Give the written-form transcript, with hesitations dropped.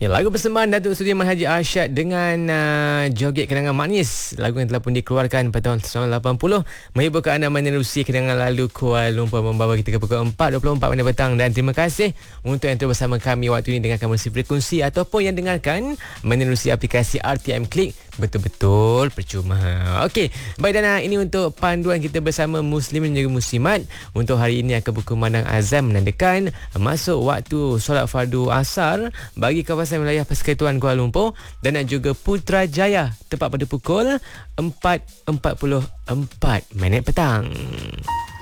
Ya, lagu persembahan Datuk Sudirman Haji Arsyad dengan joget kenangan manis. Lagu yang telah pun dikeluarkan pada tahun 1980 menghiburkan anda menerusi kenangan lalu Kuala Lumpur, membawa kita ke pukul 4.24 pada petang. Dan terima kasih untuk yang terus bersama kami waktu ini dengarkan musik frekuensi ataupun yang dengarkan menerusi aplikasi RTM Klik. Betul-betul percuma. Okey, baik Dana, ini untuk panduan kita bersama Muslim dan juga Muslimat. Untuk hari ini akan berkumandang azan menandakan masuk waktu solat fardu asar bagi kawasan wilayah Persekutuan Kuala Lumpur dan juga Putrajaya tepat pada pukul 4.44 petang.